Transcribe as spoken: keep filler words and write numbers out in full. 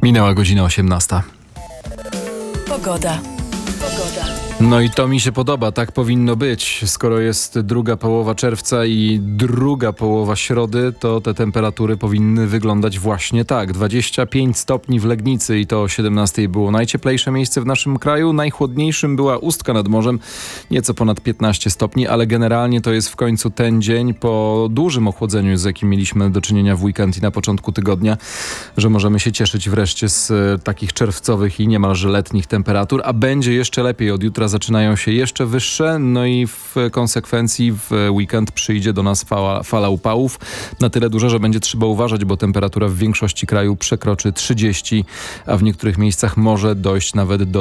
Minęła godzina osiemnasta. Pogoda. Pogoda. No i to mi się podoba, tak powinno być. Skoro jest druga połowa czerwca i druga połowa środy, to te temperatury powinny wyglądać właśnie tak. dwadzieścia pięć stopni w Legnicy i to o siedemnastej było najcieplejsze miejsce w naszym kraju. Najchłodniejszym była Ustka nad morzem, nieco ponad piętnaście stopni, ale generalnie to jest w końcu ten dzień po dużym ochłodzeniu, z jakim mieliśmy do czynienia w weekend i na początku tygodnia, że możemy się cieszyć wreszcie z e, takich czerwcowych i niemalże letnich temperatur, a będzie jeszcze lepiej. Od jutra zaczynają się jeszcze wyższe, no i w konsekwencji w weekend przyjdzie do nas fala, fala upałów. Na tyle duża, że będzie trzeba uważać, bo temperatura w większości kraju przekroczy trzydzieści, a w niektórych miejscach może dojść nawet do